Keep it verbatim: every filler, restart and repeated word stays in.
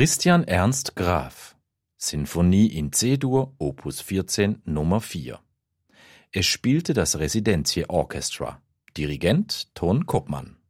Christian Ernst Graf: Sinfonie in C-Dur, Opus vierzehn, Nummer vier. Es spielte das Residenzia Orchestra. Dirigent Ton Koopman.